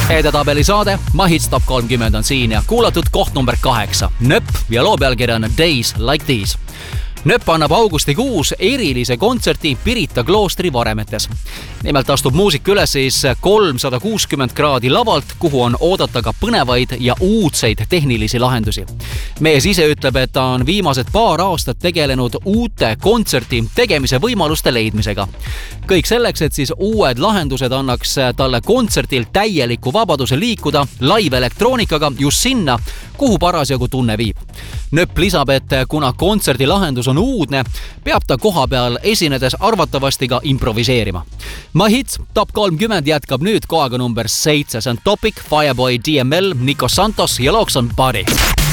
Edetabeli saade My Hits Top 30 on siin ja kuulatud koht number 8. Nöpp ja loo pealkiri on Days Like These. Nöpp annab augustikuus erilise kontserti Pirita kloostri varemetes. Nimelt astub muusik üles siis 360 kraadi lavalt, kuhu on oodata ka põnevaid ja uudseid tehnilisi lahendusi. Mees ise ütleb, et ta on viimased paar aastat tegelenud uute kontserti tegemise võimaluste leidmisega. Kõik selleks, et siis uued lahendused annaks talle kontsertil täieliku vabaduse liikuda live elektroonikaga just sinna, kuhu parasjagu tunne viib. Nöpp lisab, et kuna kontserdi lahendus on uudne, peab ta koha peal esinedes arvatavasti ka improviseerima. My Hits Top 30 jätkab nüüd kohaga number 7. See on Topic, Fireboy, DML, Nico Santos ja looks on Body.